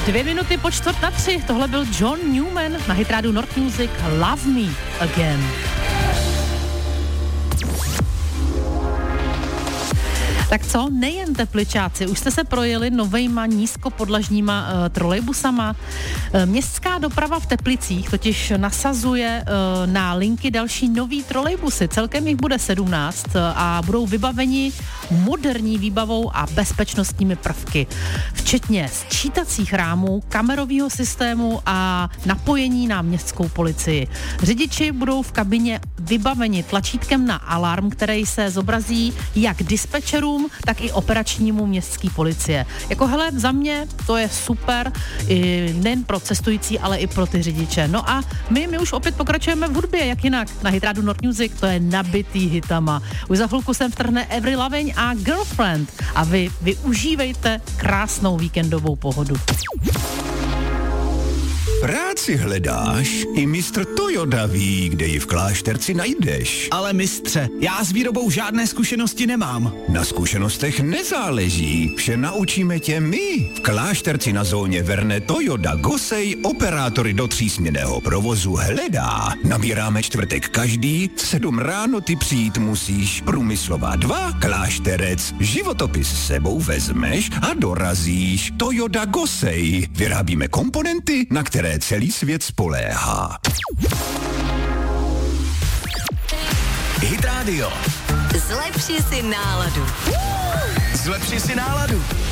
2:04, tohle byl John Newman na hitrádiu North Music, Love Me Again. Tak co, nejen tepličáci, už jste se projeli novejma nízkopodlažníma trolejbusama. Městská doprava v Teplicích totiž nasazuje na linky další nový trolejbusy. Celkem jich bude 17 a budou vybaveni moderní výbavou a bezpečnostními prvky, včetně sčítacích rámů, kamerového systému a napojení na městskou policii. Řidiči budou v kabině vybaveni tlačítkem na alarm, který se zobrazí jak dispečerům, tak i operačnímu městské policie. Jako hele, za mě to je super, nejen pro cestující, ale i pro ty řidiče. No a my už opět pokračujeme v hudbě, jak jinak. Na hitrádu North Music to je nabitý hitama. Už za chvilku sem vtrhne Avril Lavigne a Girlfriend a vy využívejte krásnou víkendovou pohodu. Práci hledáš? I mistr Toyoda ví, kde ji v Klášterci najdeš. Ale mistře, já s výrobou žádné zkušenosti nemám. Na zkušenostech nezáleží, vše naučíme tě my. V Klášterci na zóně Verne Toyota Gosej operátory do 3směnného provozu hledá. Nabíráme čtvrtek každý, 7 ráno ty přijít musíš. Průmyslová 2, Klášterec. Životopis s sebou vezmeš a dorazíš. Toyota Gosej. Vyrábíme komponenty, na které celý svět spoléhá. Hit Radio. Zlepši si náladu. Zlepši si náladu.